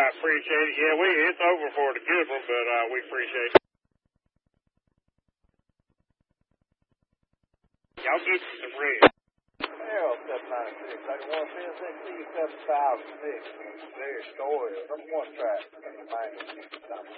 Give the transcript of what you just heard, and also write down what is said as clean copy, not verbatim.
appreciate it. Yeah, it's over for the good one, but we appreciate it. Y'all get some red. Hell, 796. I want to see 7006. Their story. Number one track.